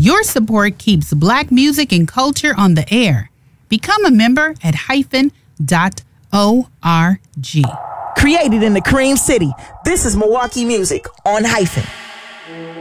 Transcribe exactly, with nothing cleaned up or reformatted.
Your support keeps Black music and culture on the air. Become a member at hyphen dot org. Created in the Cream City, this is Milwaukee Music on Hyphen.